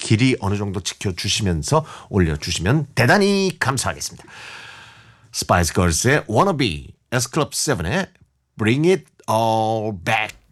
길이 어느 정도 지켜주시면서 올려주시면 대단히 감사하겠습니다. 스파이스 걸스의 Wanna Be, S클럽 7의 Bring It All Back.